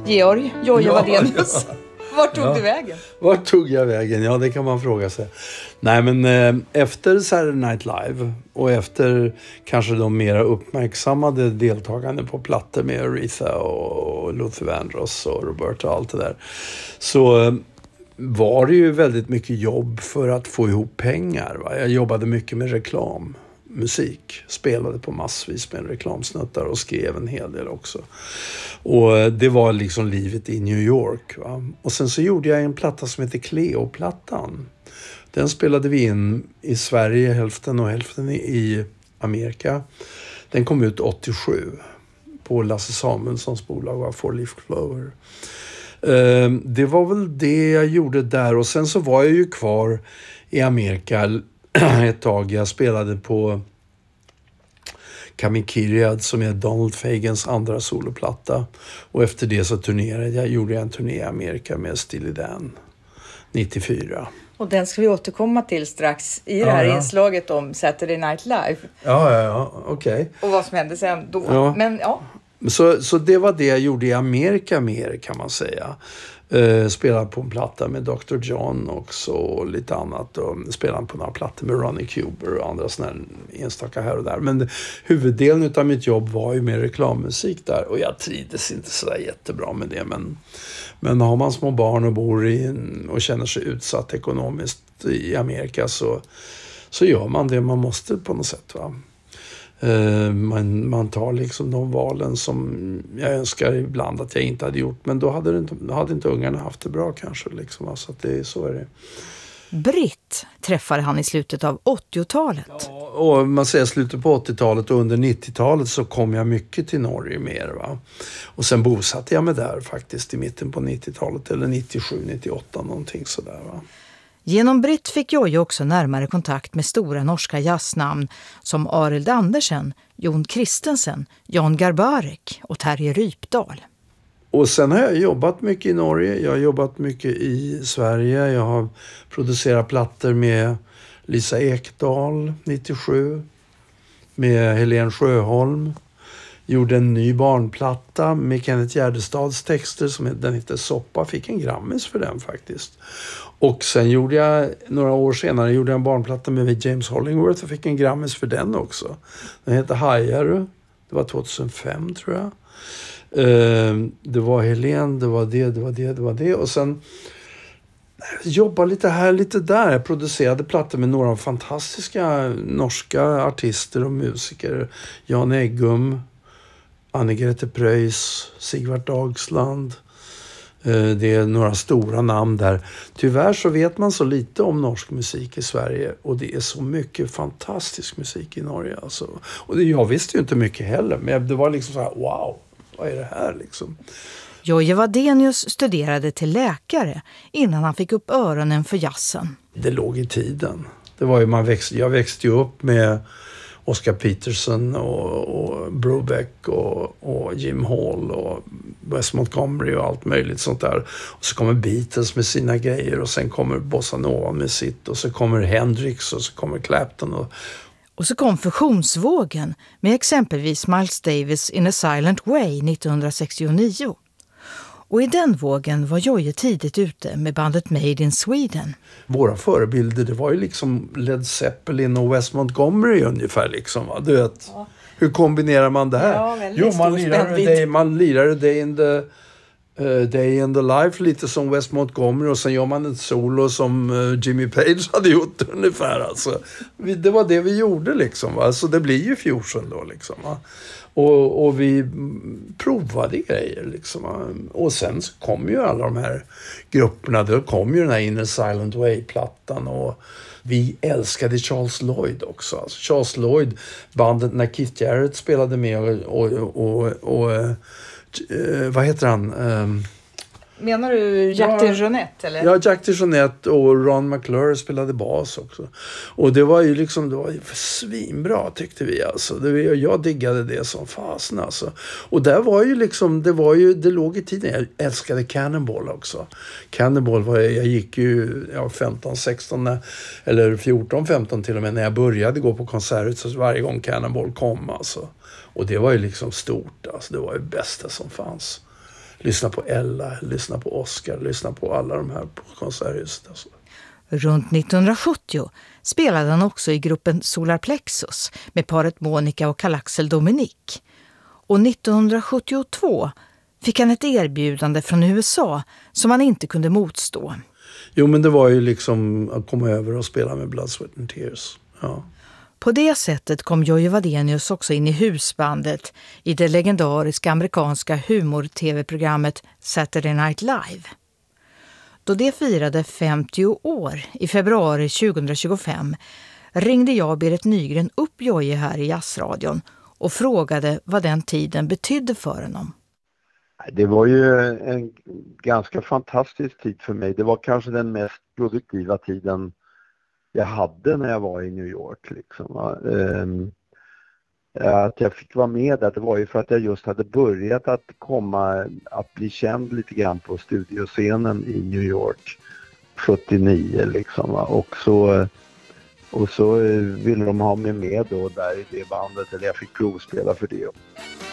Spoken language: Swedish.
Georg, Jojje Wadenius. Vart tog du vägen? Vart tog jag vägen? Ja, det kan man fråga sig. Nej, men efter Saturday Night Live och efter kanske de mera uppmärksammade deltagande på plattor med Aretha och Luther Vandross och Roberta och allt det där, så var det ju väldigt mycket jobb för att få ihop pengar. Va? Jag jobbade mycket med musik, spelade på massvis med reklamsnuttar och skrev en hel del också. Och det var liksom livet i New York. Va? Och sen så gjorde jag en platta som heter Cleo-plattan. Den spelade vi in i Sverige, hälften och hälften i Amerika. Den kom ut 87 på Lasse Samuelssons bolag av Four Leaf Clover. Det var väl det jag gjorde där, och sen så var jag ju kvar i Amerika ett tag. Jag spelade på Kamikiriad som är Donald Fagans andra soloplatta, och efter det så gjorde jag en turné i Amerika med Steely Dan 94. Och den ska vi återkomma till strax i det här inslaget om Saturday Night Live. Ja, okej. Och vad som hände sen då. Ja. Men ja. Så det var det jag gjorde i Amerika mer, kan man säga. Spelade på en platta med Dr. John också och lite annat. Och spelade på några plattor med Ronnie Cuber och andra sådana enstaka här och där. Men huvuddelen av mitt jobb var ju med reklammusik där. Och jag trivdes inte så jättebra med det. Men har man små barn och bor och känner sig utsatt ekonomiskt i Amerika, så gör man det man måste på något sätt, va. Man tar liksom de valen som jag önskar ibland att jag inte hade gjort, men då hade inte ungarna haft det bra kanske liksom, så att så är det. Britt träffade han i slutet av 80-talet. Ja, och man säger slutet på 80-talet, och under 90-talet så kom jag mycket till Norge mer, va. Och sen bosatte jag mig där faktiskt i mitten på 90-talet, eller 97, 98 någonting sådär, va. Genom Britt fick Jojje också närmare kontakt med stora norska jazznamn som Arild Andersen, Jon Kristensen, Jan Garbarek och Terje Rypdal. Och sen har jag jobbat mycket i Norge, jag har jobbat mycket i Sverige, jag har producerat plattor med Lisa Ekdahl 97, med Helen Sjöholm. Gjorde en ny barnplatta med Kenneth Gärdestads texter, den heter Soppa. Fick en Grammis för den faktiskt. Och sen gjorde jag, några år senare, en barnplatta med James Hollingworth och fick en Grammis för den också. Den heter Hajaru. Det var 2005 tror jag. Det var Helen, det var det. Och sen jobbade lite här, lite där. Jag producerade plattor med några fantastiska norska artister och musiker. Jan Eggum, Anne-Grete Preus, Sigvard Dagsland. Det är några stora namn där. Tyvärr så vet man så lite om norsk musik i Sverige, och det är så mycket fantastisk musik i Norge. Alltså. Och jag visste ju inte mycket heller, men det var liksom så här, wow, vad är det här liksom? Jojje Wadenius studerade till läkare innan han fick upp öronen för jazzen. Det låg i tiden. Det var ju jag växte ju upp med Oscar Peterson och Brubeck och Jim Hall och Wes Montgomery och allt möjligt sånt där. Och så kommer Beatles med sina grejer, och sen kommer Bossa Nova med sitt, och så kommer Hendrix, och så kommer Clapton. Och så kom fusionsvågen med exempelvis Miles Davis In a Silent Way 1969. Och i den vågen var Jojje tidigt ute med bandet Made in Sweden. Våra förebilder, det var ju liksom Led Zeppelin och Wes Montgomery ungefär liksom, va? Du vet, ja. Hur kombinerar man det här? Ja, man lirar Day in the Life lite som Wes Montgomery, och sen gör man ett solo som Jimmy Page hade gjort ungefär. Alltså. Det var det vi gjorde liksom, va? Så det blir ju fusion då liksom, va? Och vi provade grejer liksom. Och sen så kom ju alla de här grupperna. Då kom ju den här In a Silent Way-plattan, och vi älskade Charles Lloyd också. Alltså Charles Lloyd, bandet när Keith Jarrett spelade med och vad heter han? Menar du Jack DeJohnette eller? Ja, Jack DeJohnette och Ron McClure spelade bas också. Och det var ju svinbra tyckte vi alltså. Jag diggade det som fasen alltså. Och där var ju liksom, det låg i tiden. Jag älskade Cannonball också. Cannonball jag gick ju 15, 16 eller 14, 15 till och med när jag började gå på konserter, så varje gång Cannonball kom alltså. Och det var ju liksom stort alltså. Det var ju bästa som fanns. lyssna på Ella, lyssna på Oscar, lyssna på alla de här på Konserthuset. Alltså. Runt 1970 spelade han också i gruppen Solar Plexus med paret Monica och Karl-Axel Dominique. Och 1972 fick han ett erbjudande från USA som han inte kunde motstå. Jo, men det var ju liksom att komma över och spela med Blood, Sweat and Tears. Ja. På det sättet kom Jojje Wadenius också in i husbandet i det legendariska amerikanska humor-tv-programmet Saturday Night Live. Då det firade 50 år i februari 2025 ringde jag Berit Nygren upp Jojje här i Jazzradion och frågade vad den tiden betydde för honom. Det var ju en ganska fantastisk tid för mig. Det var kanske den mest produktiva tiden jag hade när jag var i New York. Liksom. Att jag fick vara med där, det var ju för att jag just hade börjat att bli känd lite grann på studioscenen i New York 79 liksom. Och så ville de ha mig med då där i det bandet, eller jag fick provspela för det.